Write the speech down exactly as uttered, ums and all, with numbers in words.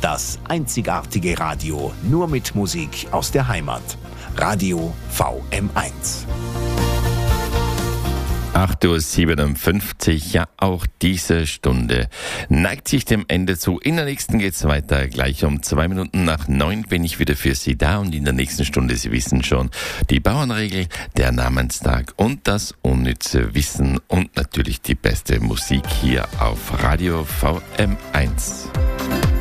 Das einzigartige Radio, nur mit Musik aus der Heimat. Radio V M eins. acht Uhr siebenundfünfzig, ja, auch diese Stunde neigt sich dem Ende zu. In der nächsten geht's weiter. Gleich um zwei Minuten nach neun bin ich wieder für Sie da und in der nächsten Stunde, Sie wissen schon, die Bauernregel, der Namenstag und das unnütze Wissen und natürlich die beste Musik hier auf Radio V M eins.